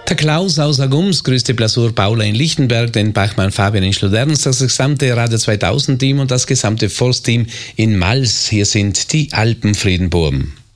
Der Klaus aus Agums, grüßte Blasur Paula in Lichtenberg, den Bachmann Fabian in Schloderns, das gesamte Radio 2000 Team und das gesamte Forstteam in Mals. Hier sind die Alpenfriedenburm.